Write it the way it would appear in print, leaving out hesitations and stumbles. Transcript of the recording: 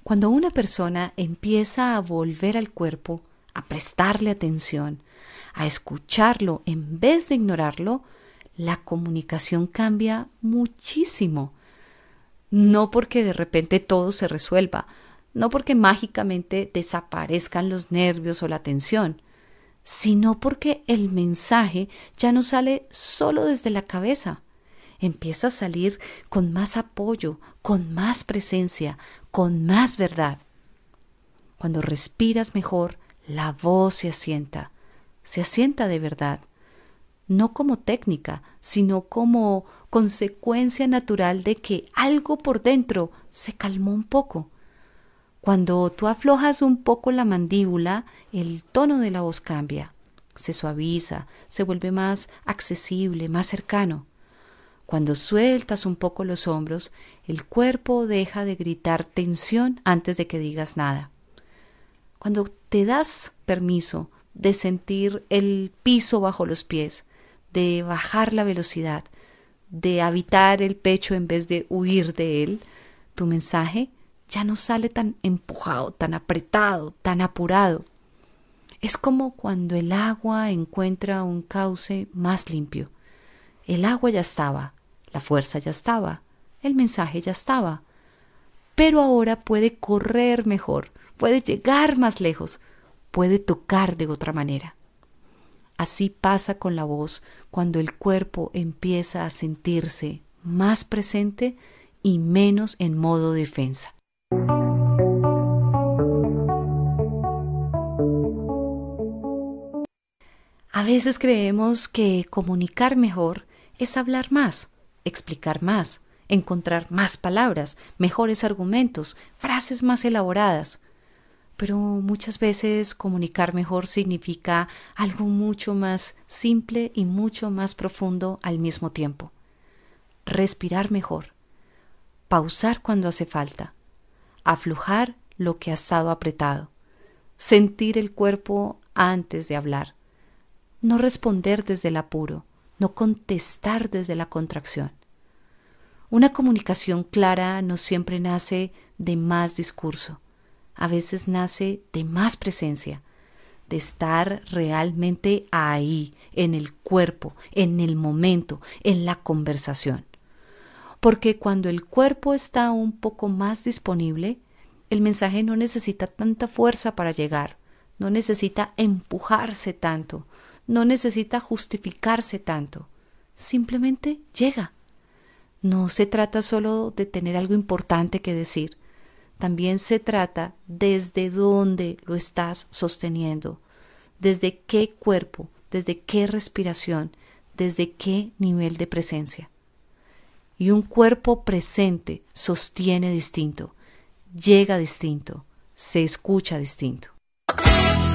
Cuando una persona empieza a volver al cuerpo, a prestarle atención, a escucharlo en vez de ignorarlo, la comunicación cambia muchísimo. No porque de repente todo se resuelva, no porque mágicamente desaparezcan los nervios o la tensión, sino porque el mensaje ya no sale solo desde la cabeza, empieza a salir con más apoyo, con más presencia, con más verdad. Cuando respiras mejor, la voz se asienta de verdad, no como técnica, sino como consecuencia natural de que algo por dentro se calmó un poco. Cuando tú aflojas un poco la mandíbula, el tono de la voz cambia, se suaviza, se vuelve más accesible, más cercano. Cuando sueltas un poco los hombros, el cuerpo deja de gritar tensión antes de que digas nada. Cuando te das permiso de sentir el piso bajo los pies, de bajar la velocidad, de habitar el pecho en vez de huir de él, tu mensaje ya no sale tan empujado, tan apretado, tan apurado. Es como cuando el agua encuentra un cauce más limpio. El agua ya estaba, la fuerza ya estaba, el mensaje ya estaba, pero ahora puede correr mejor, puede llegar más lejos, puede tocar de otra manera. Así pasa con la voz cuando el cuerpo empieza a sentirse más presente y menos en modo defensa. A veces creemos que comunicar mejor es hablar más, explicar más, encontrar más palabras, mejores argumentos, frases más elaboradas. Pero muchas veces comunicar mejor significa algo mucho más simple y mucho más profundo al mismo tiempo. Respirar mejor, pausar cuando hace falta, aflojar lo que ha estado apretado, sentir el cuerpo antes de hablar, no responder desde el apuro, no contestar desde la contracción. Una comunicación clara no siempre nace de más discurso, a veces nace de más presencia, de estar realmente ahí, en el cuerpo, en el momento, en la conversación. Porque cuando el cuerpo está un poco más disponible, el mensaje no necesita tanta fuerza para llegar, no necesita empujarse tanto, no necesita justificarse tanto, simplemente llega. No se trata solo de tener algo importante que decir, también se trata desde dónde lo estás sosteniendo, desde qué cuerpo, desde qué respiración, desde qué nivel de presencia. Y un cuerpo presente sostiene distinto, llega distinto, se escucha distinto.